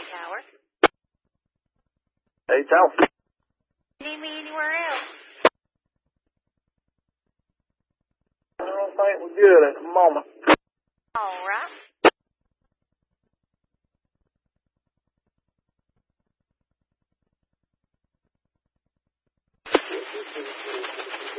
Tower. Hey, Tower. Need me anywhere else? I don't think we're good at the moment. All right.